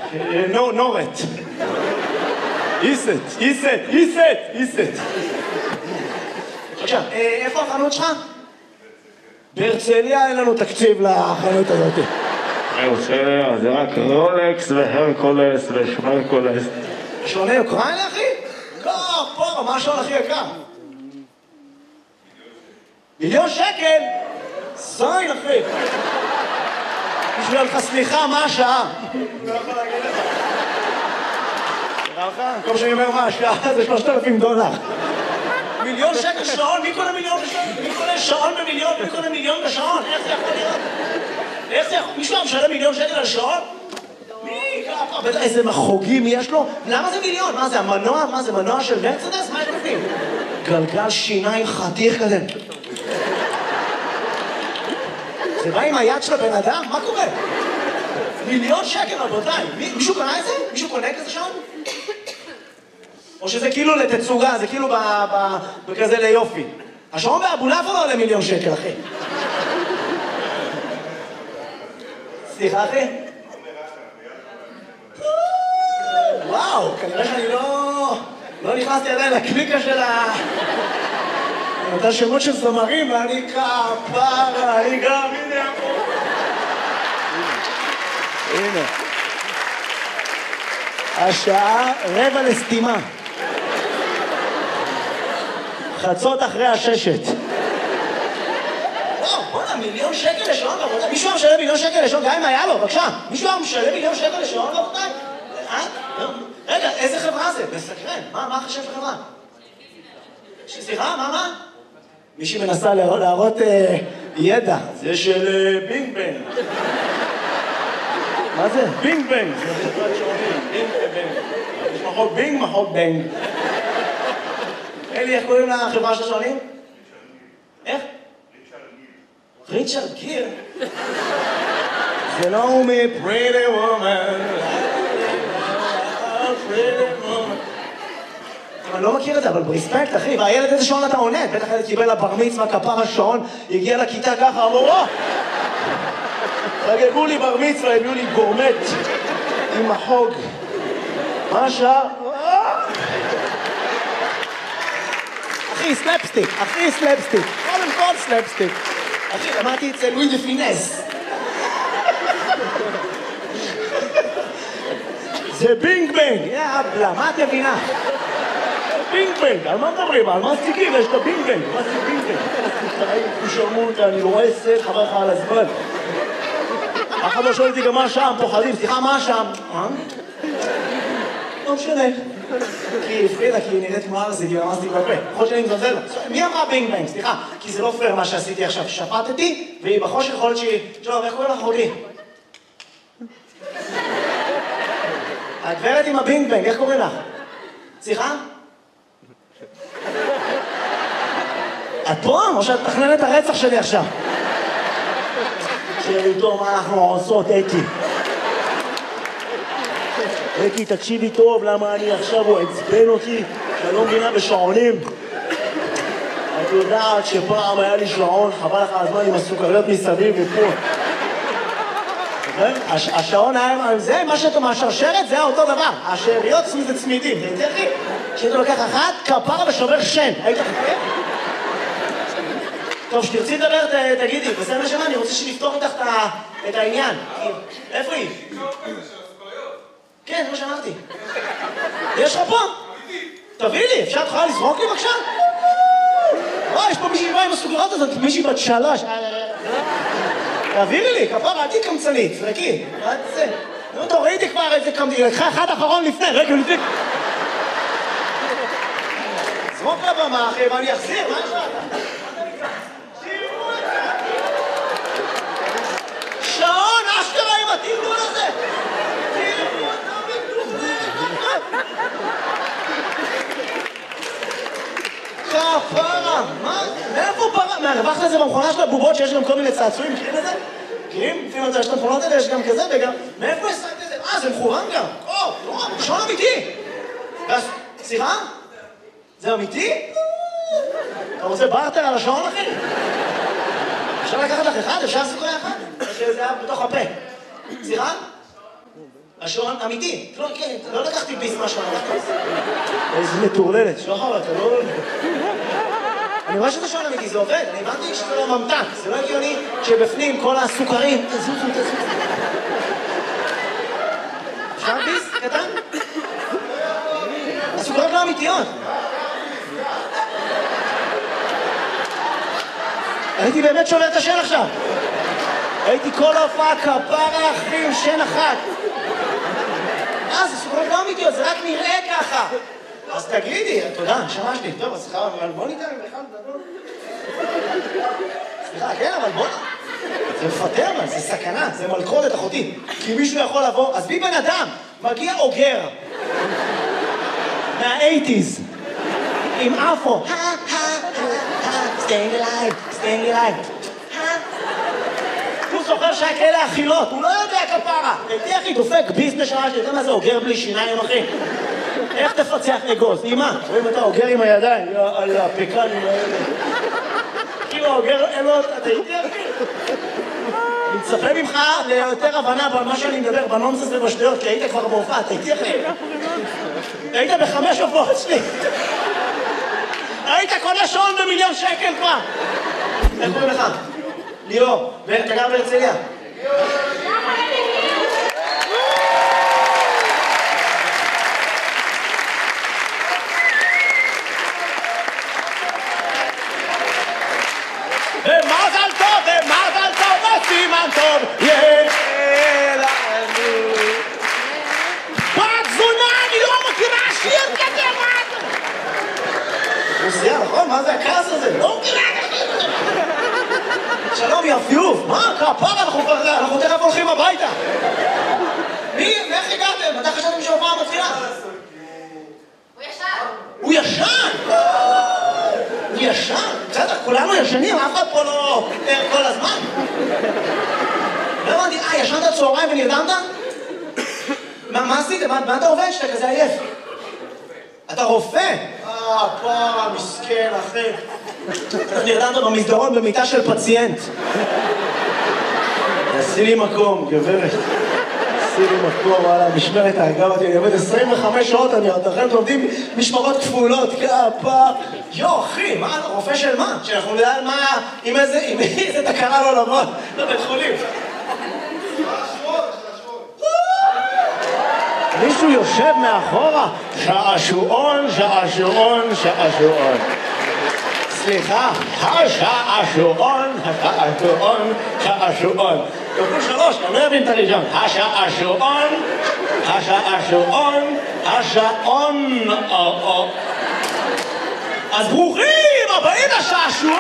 נורת. איסט. עכשיו, איפה החנות שלך? בהרצליה אין לנו תקציב לחנות הזאת. בהרצליה זה רק רולקס והרקולס ושמרקולס. שעוני אוקראינה, אחי? לא, פה, מה השעון הכי יקר? מיליון שקל? זין, אחי. בשביל לך סליחה, מה השעה? לא יכול להגיד לך. נראה לך? במקום שאני אומר מה השעה, זה $3,000. מיליון שקל שעון? מי קונה מיליון בשעון? מי קונה שעון במיליון? מי קונה מיליון בשעון? איך זה יכול להיות? איך זה יכול? מישהו משלם מיליון שקל על שעון? מי? בטח איזה מחוגים יש לו? למה זה מיליון? מה זה, המנוע? מה זה, מנוע של מרצדס? מה יש בפנים? גלגל שיניים חתיך כזה. זה בא עם היד של הבן אדם? מה קורה? מיליון שקל, רבותיי. מישהו קנה את זה? מישהו קונה כזה שעון? או שזה כאילו לתצוגה, זה כאילו בכזה ליופי. השעון באבולעפיה לא עולה מיליון שקל, אחי. סליחה, אחי? וואו, כנראה שאני לא נכנסתי עדיין לקליקה של אותה שמות של זמרים, ואני כפרה, אני גם, הנה פה. הנה. השעה 5:45. חצות אחרי 6. וואו, בוא'נה, מיליון שקל לשעון, רבותיי. מישהו משלם מיליון שקל לשעון, גם אם היה לו, בבקשה. מישהו משלם מיליון שקל לשעון, רבותיי? רגע, איזה חברה זה? מסקרן. מה חשב חברה? סליחה, מה? מישהי מנסה להראות ידע. זה של בינג בנג. מה זה? בינג בנג. זה חברת שעונים. בינג בנג. יש מחוק בינג, מחוק בנג. אלי, איך קוראים לחברה של השעונים? איך? ריצ'רד גיר. זה לא הוא מ-Pretty Woman. אני לא מכיר את זה, אבל ברספקט, אחי, והילד איזה שעון אתה עונה? בטח ילד קיבל לבר מצווה, כפר השעון, הגיע לכיתה ככה, אמרו, חגגו לי בר מצווה, הביאו לי גורמט עם החוג. מה השעה? אחי, סלפסטיק, קודם כל סלפסטיק. אחי, למדתי אצל לואי דה פינס. זה בינג בנג, יאבלה, מה את מבינה? בינג בנג, על מה מדברים? על מה סטיקים? יש את הבינג בנג, מה זה בינג בנג? תשרמות, אני לא רואה סט, חבר לך על הזמן. אף אחד לא שואל אותי גם מה שם, פוחדים, סליחה, מה שם? לא משנה. כי הפרידה, כי היא נראית כמו ארזי, כי רמזתי בפה. יכול שאני מזלזל לה. מי אמרה בינג בנג? סליחה, כי זה לא פייר מה שעשיתי עכשיו. שפטתי, והיא בחושך יכול להיות שהיא... טוב, איך קוראים לך אחותי? הגברת עם הבינג בנג, איך קוראים לך? סליחה? את פה? או שאת מתכננת הרצח שלי עכשיו? תראי טוב מה אנחנו עושות, אקי. אקי, תקשיבי טוב למה אני עכשיו, הוא עצבן אותי, שאני לא מבינה בשעונים. את יודעת שפעם היה לי שעון, חבל לך הזמן עם הסוכריות מסביב ופה. השעון היה, זה מה שאתה מהשרשרת, זה היה אותו דבר. השאריות זה צמידים, זה יותר לי? כשאתה לוקח אחת, כפר ושובר שן. היית חכה? טוב, שתרצי לדבר, תגידי, בסדר נשמה, אני רוצה שנפתור איתך את העניין. איפה היא? כן, זה מה שאמרתי. יש לך פה? תביא לי, אפשר את יכולה לזרוק לי בבקשה? יש פה מישהי באה עם הסוכריות הזאת, מישהי בת 3. תעבירי לי, כפרה, אל תהי קמצנית, זרקי. מה זה? נו, תורידי כבר איזה קמצנית, לקחה אחד אחרון לפני, רגע, לפני. זרוק לבמה, אחי, ואני אחזיר, מה יש לך? שעון, אשכרה עם התרגול הזה! תראו אותה מדומה! כפרה! מה? מאיפה פרה? מהרווח לזה במכונה של הבובות שיש גם כל מיני צעצועים, מכירים את זה? מכירים? לפעמים יש את המכונות האלה, יש גם כזה וגם... מאיפה השגת את זה? זה מכוון גם! שעון אמיתי! סליחה? זה אמיתי? אתה רוצה בארטר על השעון, אחי? אפשר לקחת לך אחד? אפשר סוכריה אחת? שזה היה בתוך הפה. סליחה? השעון אמיתי. לא לקחתי ביס מהשעון. איזה מטורללת, שחר, אתה לא... אני רואה שזה שעון אמיתי, זה עובד. אני הבנתי שזה לא ממתק. זה לא הגיוני שבפנים כל הסוכרים... תזוזו. אפשר ביס קטן? הסוכרות לא אמיתיות. הייתי באמת שובר את השן עכשיו. הייתי כל ההופעה כפרה אחים, שן אחת. זה סוכרות לא אמיתיות, זה רק נראה ככה. אז תגידי, תודה, נשמה שלי. טוב, אז סליחה, אבל בוא ניתן בכלל לדבר. סליחה, כן, אבל בוא... זה מפטר, אבל זה סכנה, זה מלכודת אחותי. כי מישהו יכול לבוא, אז בי בן אדם, מגיע אוגר. מה-80s. עם אפו. staying alive. הוא זוכר שהיה כאלה אכילות, הוא לא יודע כפרה. הייתי אחי, דופק ביס נשמה שלי, אתה מה זה אוגר בלי שיניים אחי? איך תפצח אגוז? אמא, רואים אתה אוגר עם הידיים, על הפקנים האלה. כאילו אוגר, אתה איתי אחי? אני מצפה ממך ליותר הבנה במה שאני מדבר, בנונסנס ובשטויות, כי היית כבר בהופעה, אתה איתי אחי? היית ב5 הופעות שלי. היית קונה שעון ב1,000,000 שקל כבר. איך קוראים לך? ליאור, ואתה גר בהרצליה? ומזל טוב, וסימן טוב, יהיה לנו. בת זונה, אני לא מכירה שיר כזה, מה אתה? רוסיה, נכון? מה זה הכעס הזה? לא מכירה כזה. שלום יפיוף, מה? כפרה, אנחנו תכף הולכים הביתה. איך הגעתם? מתי חשבתם שההופעה מתחילה? הוא ישן! הוא ישן? בסדר, כולנו ישנים, אף אחד פה לא ער כל הזמן. לא הבנתי, ישנת צהריים ונרדמת? מה עשית? מה אתה עובד שאתה כזה עייף? אתה רופא? פרה, מסכן, אחי. נרדמת במסדרון במיטה של פציינט. עשי לי מקום, גברת. עשי לי מקום, וואלה, משמרת האגב אותי, אני עובד 25 שעות, אתם לומדים משמרות כפולות, כפה. אחי, מה, רופא של מה? שאנחנו נדע מה, עם איזה תקרה לא לבוא לבית חולים. מישהו יושב מאחורה, שעשועון. סליחה, השעשועון. תוכלו 3, אני לא אבין את הראשון. השעון. אז ברוכים הבאים לשעשועון!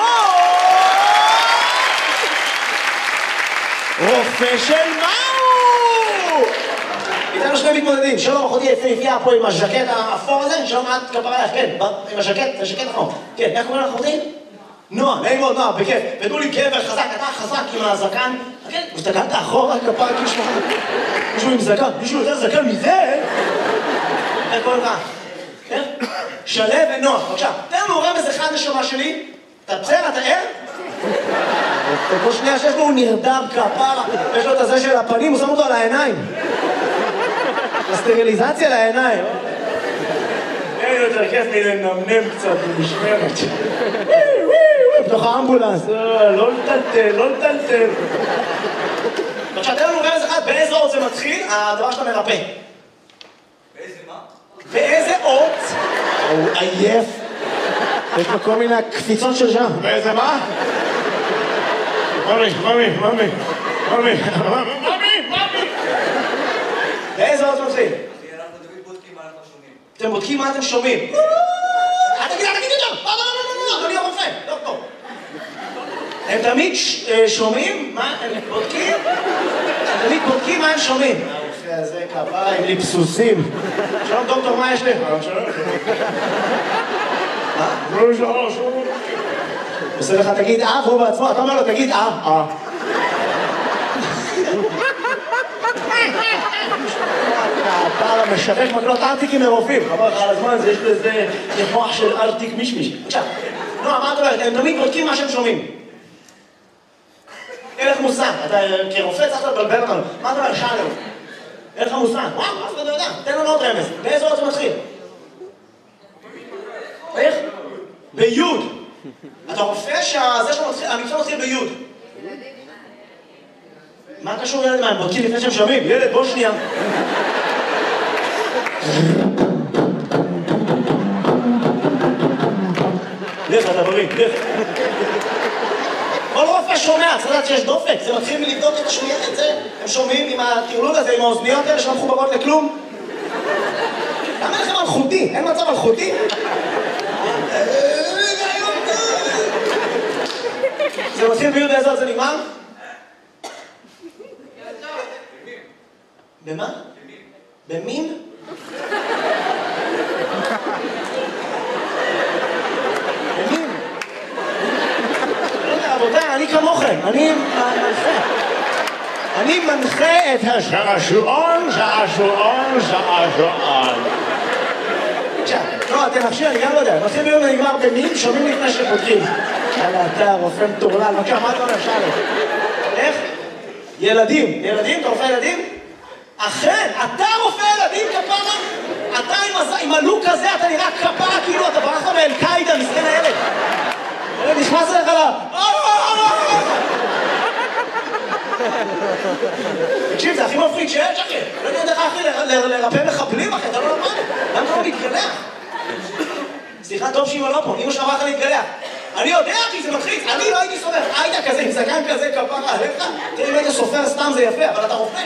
רופא של מהו? איתנו שני מתמודדים, שלום אחותי יפהפייה פה עם הז'קט האפור הזה, שלום את כפרה לך, כן, עם הז'קט, זה ז'קט אחור. כן, איך קוראים לך אחותי? נועה, נעים מאוד נועה, בכיף. ותנו לי גבר חזק, אתה חזק עם הזקן. כן, הסתכלת אחורה כפרה כאילו מישהו עם זקן, מישהו יותר זקן מזה? איך קוראים לך? כן? שלו ונועה, בבקשה. תן לנו רמז אחד נשמה שלי. אתה בסדר, אתה ער? כל שנייה שיש לו הוא נרדם כפרה, יש לו את הזה של הפנים, הוא שם אותו על העיניים. הסטריליזציה לעיניים. אין יותר כיף לי לנמנם קצת במשמרת. בתוך האמבולנס. לא לטלטל. עכשיו, תן לנו רמז אחד, באיזה אות זה מתחיל, הדבר שאתה מרפא. באיזה מה? באיזה אות? הוא עייף. יש לו כל מיני קפיצות של שם. באיזה מה? ממי. באיזה אות מתחיל? אנחנו תמיד בודקים מה אנחנו שומעים. אתם בודקים מה אתם שומעים. אל תגיד יותר! לא, אדוני הרופא, דוקטור. הם תמיד שומעים מה הם בודקים? הם תמיד בודקים מה הם שומעים. הרופא הזה כפרה עם ליפסוסים. שלום דוקטור, מה יש לך? שלום. עושה לך תגיד והוא בעצמו, אתה אומר לו תגיד הפער המשווק מקלות ארטיקים מרופאים. חבר לך על הזמן, יש לזה מוח של ארטיק מישמיש. עכשיו, נועה, מה את אומרת? הם תמיד בודקים מה שהם שומעים. אין לך מושג, אתה כרופא צריך לבלבל אותנו. מה אתה אומר? שאלנו. אין לך מושג. וואו, אף אחד לא יודע. תן לנו עוד רמז. באיזה אות זה מתחיל? איך? ביוד. אתה רופא שהמקצוע מתחיל ביוד. מה קשור ילד? מה, הם בודקים לפני שהם שומעים? ילד, בוא שנייה. לך, אתה בריא, לך. כל רופא שומע, צריך לדעת שיש דופק, זה מתחיל מלבדוק את השמיעה, את זה. הם שומעים עם הטרלול הזה, עם האוזניות האלה שלא מחוברות לכלום. למה לכם אלחוטי? אין מצב אלחוטי? זה מתחיל ביוד איזה עוד זה נגמר? במה? במין? במין? רבותיי, אני כמוכם, אני מנחה את השעשועון. לא, אתם נפשי, אני גם לא יודע. מתחיל ביום ונגמר במין, שומעים לפני שפותחים. יאללה, אתה רופא מטורלל, בבקשה, מה אתה אומר, שאלה? איך? ילדים. ילדים? אתה רופא ילדים? אכן, אתה רופא ילדים כפרה? אתה עם הלוק הזה, אתה נראה כפרה, כאילו אתה ברחת מאל-קאידה, מסכן הילד. ילד נכנס אליך לה... תקשיב, זה הכי מפחיד שיש, אחי. לא יודע איך, אחי, לרפא מחבלים, אחי, אתה לא למד. למה אתה לא מתגלח? סליחה, טוב שאמא לא פה, אמא שלך אמרה לך להתגלח. אני יודע, אחי, זה מתחיץ. אני לא הייתי סופר. היית כזה, עם זקן כזה, כפרה עליך. תראה, אם היית סופר סתם זה יפה, אבל אתה רופא.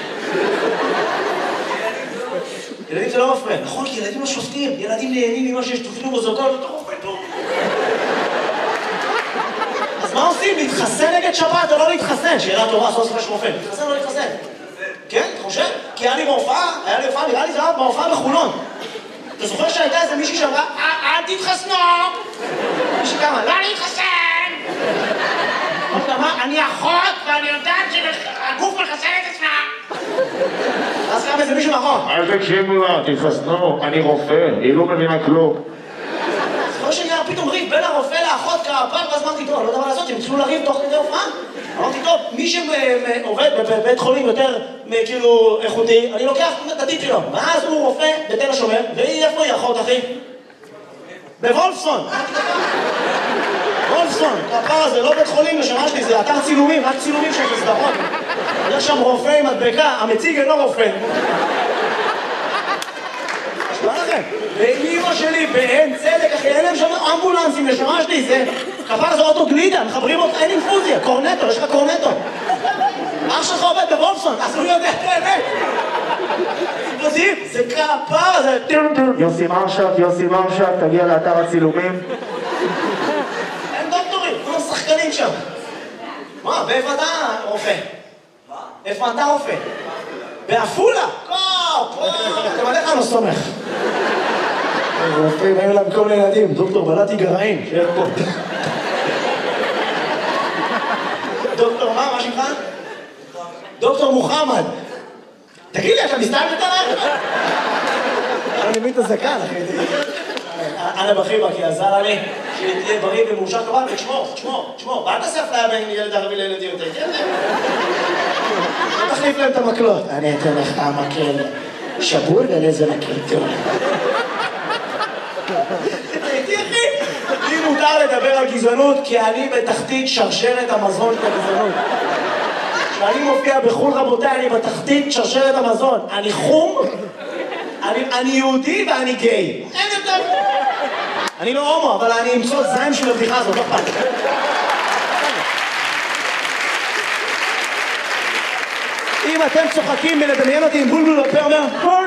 ילדים זה לא מפריע. נכון, כי ילדים לא שופטים. ילדים נהנים ממה שיש תוכנו בזוגות, אתה רופא טוב. אז מה עושים? להתחסן נגד שבת או לא להתחסן? שאלה טובה, סוף סוף יש רופא. להתחסן או לא להתחסן? כן, אתה חושב? כי היה לי בהופעה, נראה לי זה היה בהופעה בחולון. אתה זוכר שהייתה איזה מישהי שאמרה, אל תתחסנו! מישהי כמה, לא להתחסן! אני אחות ואני יודעת שהגוף מחסן את עצמה! אז קם איזה מישהו נכון. אל תקשיבו לה, תתחסנו, אני רופא, היא לא מבינה כלום. זוכר שנהיה פתאום ריב בין הרופא לאחות כפר, ואז אמרתי, טוב, לא יודע מה לעשות, הם התחילו לריב תוך כדי הופעה. אמרתי, טוב, מי שעובד בבית חולים יותר כאילו איכותי, אני לוקח את הטיפ שלו. ואז הוא רופא בתל השומר, והיא איפה היא אחות, אחי? בוולפסון. וולפסון, הפער הזה, לא בית חולים לשמה שלי, זה אתר צילומים, רק צילומים של סדרות. יש שם רופא עם מדבקה, המציג אינו רופא. שמה לכם? ואימא שלי באין צדק, אחי, אין להם שם אמבולנסים לשמה שלי, זה כפר זה אוטו גלידה, מחברים אותך, אין אינפוזיה, קורנטו, יש לך קורנטו. אח שלך עובד בוולפסון, אז הוא יודע את האמת. זה כפר, זה... יוסי מרשק, תגיע לאתר הצילומים. אין דוקטורים, כולם שחקנים שם. מה, באיפה אתה רופא? מה? איפה אתה רופא? בעפולה? אתם עליך לא סומך. רופאים, היו להם כל מיני ילדים, דוקטור בלעתי גרעין, שיהיה פה. דוקטור מה שמך? דוקטור מוחמד. תגיד לי, אתה מסתיים בטלח? אני מבין את הזקן, אחי. אנה בחיבה, כי עזר לי שתהיה בריא ומאושר כבל, ותשמור. ואל תעשה אפליה בין ילד ערבי לילד יהודי. תחליף להם את המקלות. אני אתן לך מקל שבור ולזה מקל טוב. תראי, אחי, לי מותר לדבר על גזענות, כי אני בתחתית שרשרת המזון של הגזענות. כשאני מופיע בחו"ל, רבותיי, אני בתחתית שרשרת המזון. אני חום, אני יהודי ואני גיי. אין יותר. אני לא הומו, אבל אני אמצוא זיים של הבדיחה הזאת, לא פעם. אם אתם צוחקים מלדמיין אותי עם בולבול בפה אומר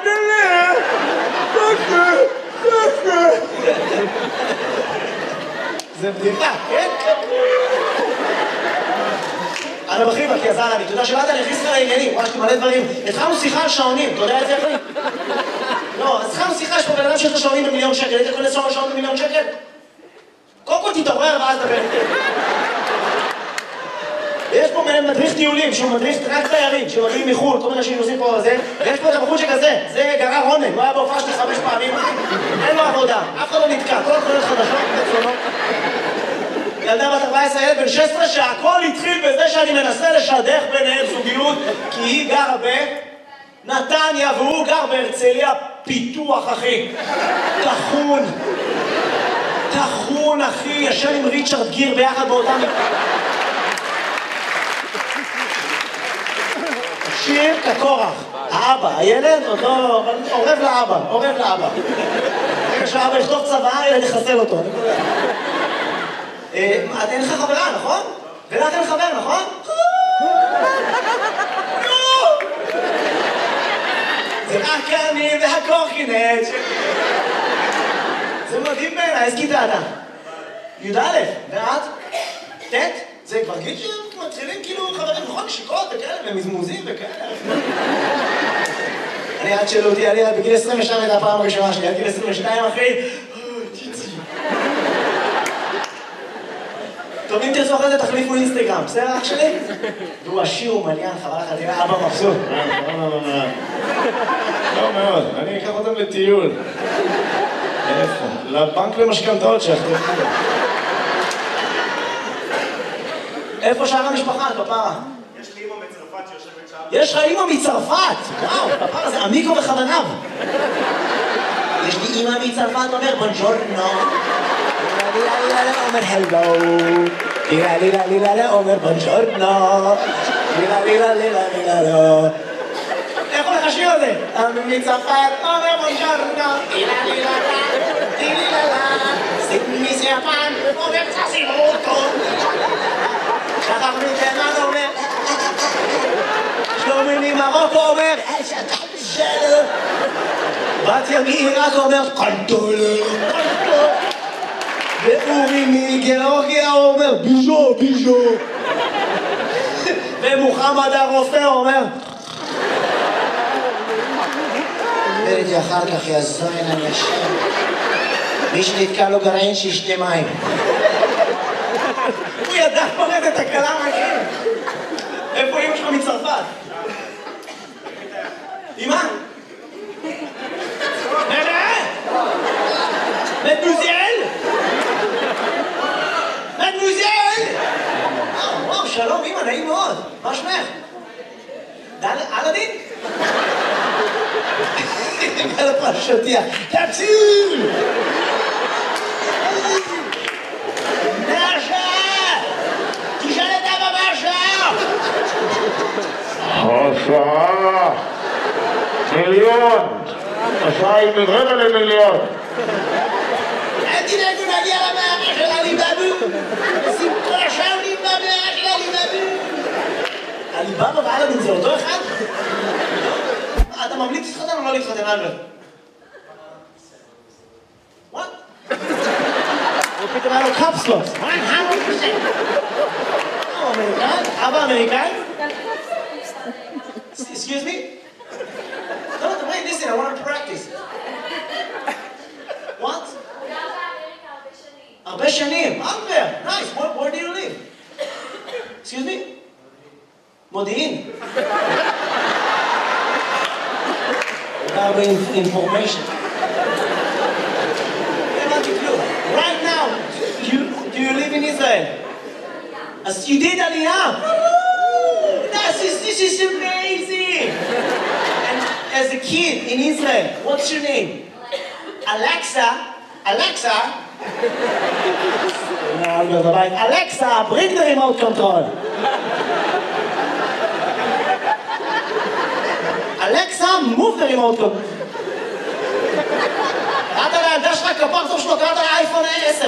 זה בדיחה, כן? אנה בחיבה, כי עזר לי, אתה יודע שבאת להכניס לך לעניינים, ממש מלא דברים. התחלנו שיחה על שעונים, אתה יודע את זה אחי? לא, אז התחלנו שיחה, יש פה בן אדם שיש לו שעונים ב1,000,000 שקל, היית קונה שעון ב1,000,000 שקל? קודם כל תתעורר ואז דבר. יש פה מדריך טיולים, שהוא מדריך רק תיירים, שמגיעים מחו"ל, כל מיני שנוסעים פה על זה, ויש פה את הבחור שכזה, זה גרר רונן, הוא היה בהופעה שלי 5 פעמים, אין לו עבודה, אף אחד לא נתקע, כל התחולות חדשות, תצלונות. ילדה בת 14, ילד בן 16, שהכל התחיל בזה שאני מנסה לשדך ביניהם זוגיות, כי היא גרה נתניה, והוא גר בהרצליה פיתוח, אחי. טחון, אחי, ישן עם ריצ'רד גיר ביחד באותם... שיר כקורח. האבא, הילד עוד לא... עורב לאבא. כשאבא יכתוב צבא, ילד יחסל אותו. אין לך חברה, נכון? ולך אין חבר, נכון? זה רק אני והקורקינט. זה מדהים בעיניי, איזה כיתה אתה? י"א, ואת? ט'? זה כבר גיל שמתחילים כאילו חברים נכון, שיקות וכאלה, ומזמוזים וכאלה. אני עד שאלו אותי, אני בגיל 22 הייתה הפעם הראשונה שלי, עד גיל 22 אחי, טוב, אם תרצו אחרי זה תחליפו אינסטגרם, בסדר אח שלי? והוא עשיר, הוא מליין, חבל לך, תראה, אבא מבסוט. לא מאוד, אני אקח אותם לטיול. איפה? לבנק למשכנתאות שלך. איפה שאר המשפחה, כפרה? יש לי אמא מצרפת שיושבת שם. יש לך אמא מצרפת! וואו, כפרה, זה עמיקו בכוונב. יש לי אמא מצרפת, אומר בונג'ורנו. אומר הלו. לילה, אומר בונג'ורנו. לילה. איך הולך השיר הזה? מצרפת, אומר בונג'ורנו. לילה. מיסיאפן, אומר צסימוטו. שחר מתימן אומר שלומי ממרוקו אומר בת מעיראק אומר קנטולה ואורי מגיאורגיה אומר ביז'ו ומוחמד הרופא אומר וראיתי אחר כך יזוין אני אשם מי שנתקע לו גרעין שישתה מים הוא ידע פרד את הקלה מהכיר. איפה אמא שלך מצרפת? אמא? מדמוזיאל! וואו, שלום אמא, נעים מאוד. מה שמך? אלאדין? גל הפרשתיה. תציל! השעה מיליון, השעה היא מרבע למיליון. אל תדאגו נגיע למערה של עליבאבו, נשים כל השעונים במערה של עליבאבו. עליבאבו ואלאדין זה אותו אחד? אתה ממליץ להתחתן או לא להתחתן, אלברט? What? הוא פתאום היה לו קפסלוס. 100%. אמריקאי? אבא אמריקאי? Excuse me? No, wait, listen, I want to practice. What? הרבה שנים. Albert, nice. Where do you live? Excuse me? מודיעין. הרבה information. Right now, do you live in Israel? As you did Aliyah. This is amazing! And as a kid in Israel, what's your name? Alexa. Alexa, bring the remote control. Alexa, move the remote control. קראת לילדה שלך כפרצוף שלו, קראת לאייפון 10.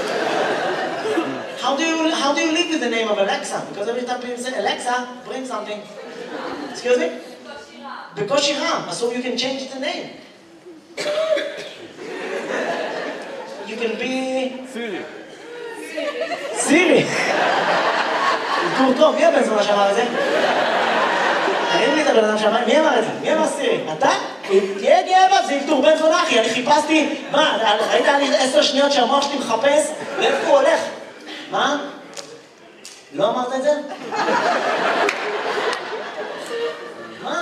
How do you live with the name of Alexa? Because every time people say, Alexa, bring something. Excuse me? Because Ram, so you can change the name. You can be... Siri. טור טוב, מי הבן זונה שאמר את זה? תראי לי את הבן אדם שאמר, מי אמר את זה? מי אמר סירי? אתה? תהיה גאה בה, זה ילתור בן זונה אחי, אני חיפשתי... מה, ראית לי 10 שניות שהמוח שלי מחפש? לאיפה הוא הולך? מה? לא אמרת את זה? מה?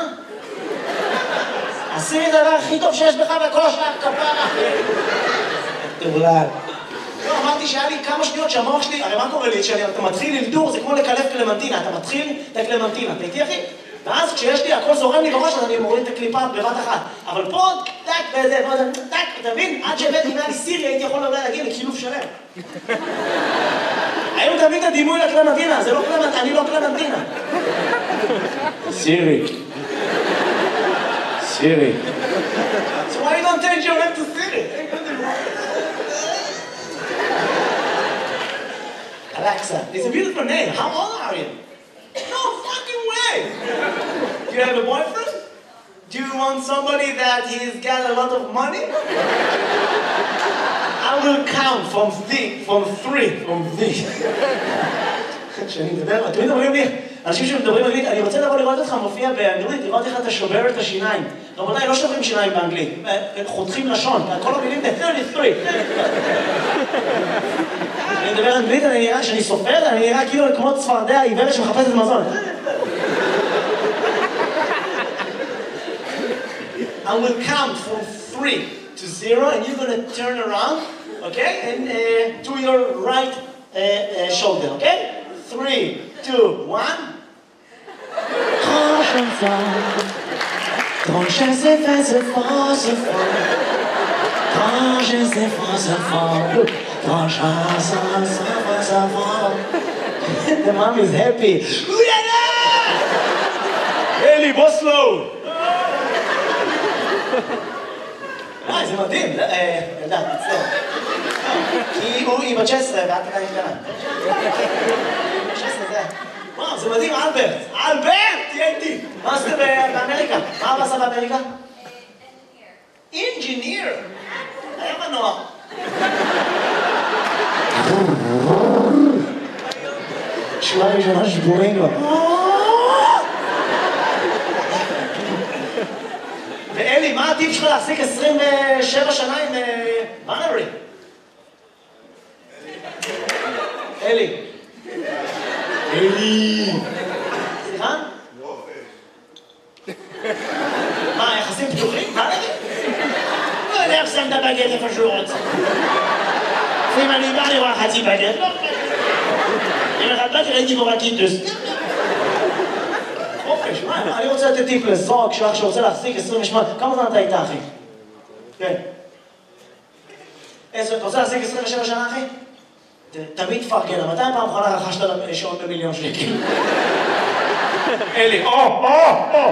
עשי את הדבר הכי טוב שיש בך וכל השאר כפרה. תאולל. לא, אמרתי שהיה לי כמה שניות שהמוח שלי, הרי מה קורה לי? כשאתה מתחיל ללדור, זה כמו לקלף קלמנטינה, אתה מתחיל את הקלמנטינה, אתה איתי אחי? ואז כשיש לי, הכל זורם לי בראש, אז אני מוריד את הקליפה בבת אחת. אבל פה, טק וזה, טק, אתה מבין? עד שהבאתי אם היה לי סירי, הייתי יכול אולי להגיע לקילוף שלם. היום תמיד את הדימוי לקלמנטינה, זה לא קלמנטינה, אני לא קלמנטינה. סירי. סירי. So why you don't change your name to Siri? Alexa, it's a beautiful name. How old are you? No fucking way! Do you have a boyfriend? Do you want somebody that he's got a lot of money? I will count from three. כשאני מדבר, תמיד אומרים לי, אנשים שמדברים אנגלית, אני רוצה לבוא לראות אותך מופיע באנגלית, לראות איך אתה שובר את השיניים. רבותיי, לא שוברים שיניים באנגלית, חותכים לשון, כל המילים זה 33. אני מדבר אנגלית, אני נראה שאני סופר, אני נראה כאילו כמו צפרדע עיוורת שמחפשת מזון. I will count from 3 to 0 and you're gonna turn around, okay? And to your right shoulder, okay? 3, 2, 1. Quand je sais faire ce fort, quand je sais faire ce fort, quand je sais ce fort. The mom is happy. אלי, בוא סלואו! זה מדהים, יודעת, מצטער. כי היא בת 16 ואת עדיין קטנה. 16 זה... וואו, זה מדהים, אלברט! אלברט! תהיה איתי! מה עשית באמריקה? מה אבא עשה באמריקה? אינג'יניר! היה מנוע. שורה ראשונה שבורים לו. ואלי, מה הטיפ שלך להחזיק 27 שנה עם בנרי? אלי. אלי. סליחה? מה, יחסים פתוחים? בנרי? לא יודע איך שם את הבגט איפה שהוא רוצה. אם אני בא לראות חצי בגט, לא חצי. אם אחד באתי ראיתי בו רקיטוס. חופש, מה? אני רוצה לתת טיפ לזוג שלך שרוצה להחזיק 28... כמה זמן אתה איתה, אחי? כן. אתה רוצה להחזיק 27 שנה, אחי? תמיד תפרגן, מתי פעם אחרונה רכשת שעון ב1,000,000 שקל? אלי,